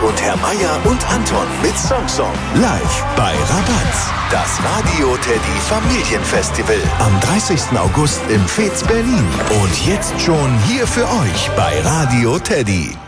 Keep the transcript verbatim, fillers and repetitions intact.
und Herr Meier und Anton mit Song Song. Live bei Rabatz. Das Radio Teddy Familienfestival. Am dreißigsten August im Fez Berlin. Und jetzt schon hier für euch bei Radio Teddy.